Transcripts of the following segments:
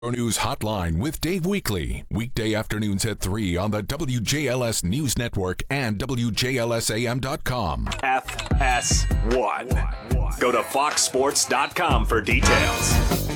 News Hotline with Dave Weekly. Weekday afternoons at 3 on the WJLS News Network and WJLSAM.com. FS1. Go to foxsports.com for details.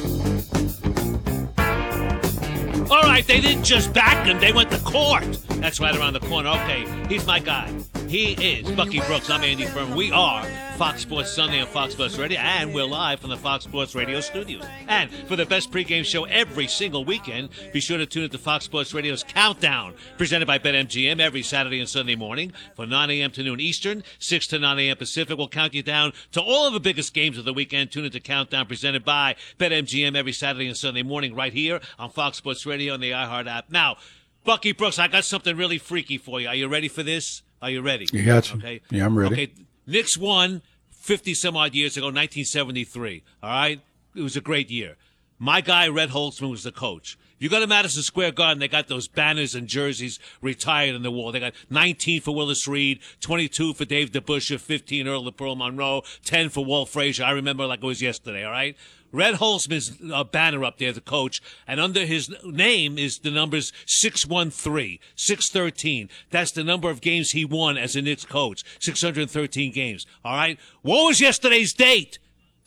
All right, they didn't just back him, they went to court. That's right around the corner. Okay, he's my guy. He is Bucky Brooks. I'm Andy Furman. We are Fox Sports Sunday on Fox Sports Radio, and we're live from the Fox Sports Radio studios. And for the best pregame show every single weekend, be sure to tune into Fox Sports Radio's Countdown, presented by BetMGM every Saturday and Sunday morning from 9 a.m. to noon Eastern, 6 to 9 a.m. Pacific. We'll count you down to all of the biggest games of the weekend. Tune into Countdown, presented by BetMGM every Saturday and Sunday morning right here on Fox Sports Radio and the iHeart app. Now, Bucky Brooks, I got something really freaky for you. Are you ready for this? Are you ready? You got you. Okay. Yeah, I'm ready. Okay. Knicks won 50-some-odd years ago, 1973. All right? It was a great year. My guy, Red Holtzman, was the coach. If you go to Madison Square Garden, they got those banners and jerseys retired on the wall. They got 19 for Willis Reed, 22 for Dave DeBusschere, 15 Earl of Pearl Monroe, 10 for Walt Frazier. I remember like it was yesterday, all right? Red Holtzman's banner up there, the coach, and under his name is the numbers 613, 613. That's the number of games he won as a Knicks coach, 613 games, all right? What was yesterday's date?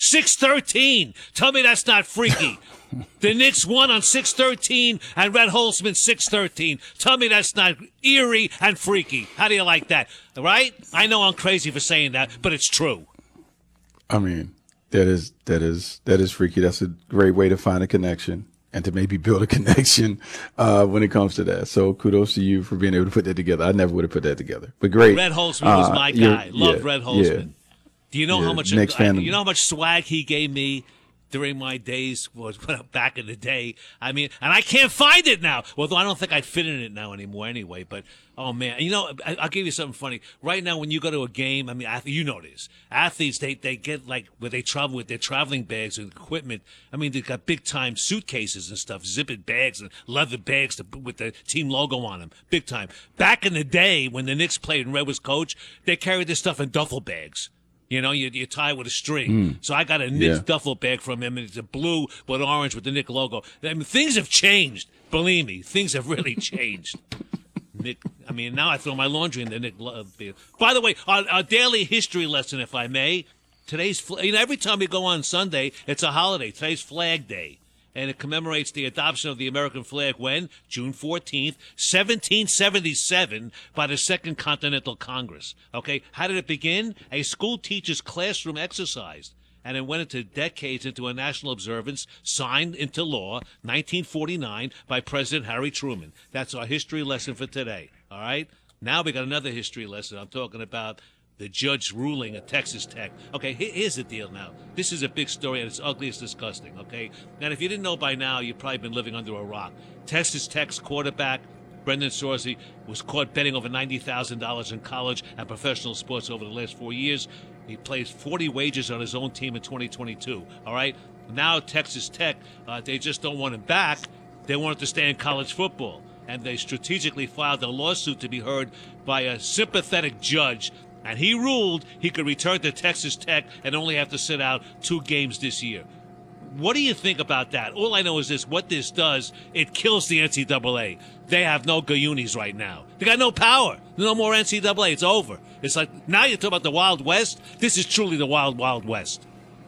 613. Tell me that's not freaky. The Knicks won on 613 and Red Holtzman 613. Tell me that's not eerie and freaky. How do you like that? All right? I know I'm crazy for saying that, but it's true. I mean, that is freaky. That's a great way to find a connection and to maybe build a connection when it comes to that. So kudos to you for being able to put that together. I never would have put that together, but great. Red Holtzman was my guy. Loved Red Holtzman. Yeah. Do you know how much? You know how much swag he gave me during my days back in the day. I mean, and I can't find it now. Although I don't think I'd fit in it now anymore anyway. But oh man, you know, I'll give you something funny. Right now, when you go to a game, I mean, you know this. Athletes, they get like where they travel with their traveling bags and equipment. I mean, they've got big time suitcases and stuff, zippered bags and leather bags with the team logo on them, big time. Back in the day when the Knicks played and Red was coach, they carried this stuff in duffel bags. You know, you tie it with a string. So I got a Knicks duffel bag from him, and it's a blue but orange with the Knicks logo. I mean, things have changed. Believe me, things have really changed. Nick, I mean, now I throw my laundry in the Knicks. By the way, our daily history lesson, if I may, today's, every time we go on Sunday, it's a holiday. Today's Flag Day. And it commemorates the adoption of the American flag when? June 14th, 1777, by the Second Continental Congress. Okay, how did it begin? A school teacher's classroom exercise. And it went into decades into a national observance signed into law, 1949, by President Harry Truman. That's our history lesson for today, all right? Now we got another history lesson. I'm talking about the judge ruling at Texas Tech. Okay, here's the deal now. This is a big story, and it's ugly, it's disgusting, okay? And if you didn't know by now, you've probably been living under a rock. Texas Tech's quarterback, Brendan Sorsey, was caught betting over $90,000 in college and professional sports over the last 4 years. He placed 40 wagers on his own team in 2022, all right? Now Texas Tech, they just don't want him back. They want him to stay in college football. And they strategically filed a lawsuit to be heard by a sympathetic judge. And he ruled he could return to Texas Tech and only have to sit out 2 games this year. What do you think about that? All I know is this. What this does, it kills the NCAA. They have no Guyunis right now. They got no power. No more NCAA. It's over. It's like, now you talk about the Wild West. This is truly the Wild, Wild West.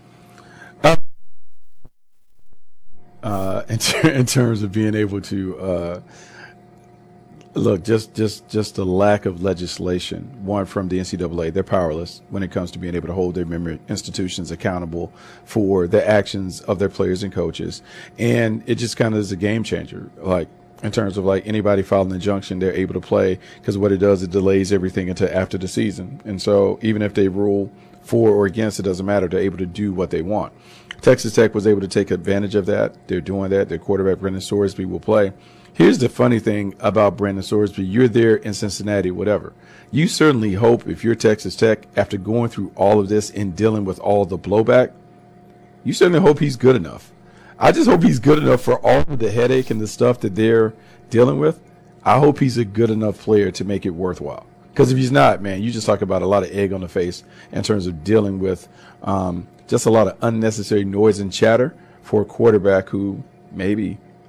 In terms of being able to look, just the lack of legislation, one from the NCAA, they're powerless when it comes to being able to hold their member institutions accountable for the actions of their players and coaches. And it just kind of is a game changer. Like, in terms of like anybody filing an injunction, they're able to play, because what it does, it delays everything until after the season. And so even if they rule for or against, it doesn't matter. They're able to do what they want. Texas Tech was able to take advantage of that. They're doing that. Their quarterback, Brendan Sorsby, will play. Here's the funny thing about Brendan Sorsby. You're there in Cincinnati, whatever. You certainly hope, if you're Texas Tech, after going through all of this and dealing with all the blowback, you certainly hope he's good enough. I just hope he's good enough for all of the headache and the stuff that they're dealing with. I hope he's a good enough player to make it worthwhile. Because if he's not, man, you just talk about a lot of egg on the face in terms of dealing with just a lot of unnecessary noise and chatter for a quarterback who maybe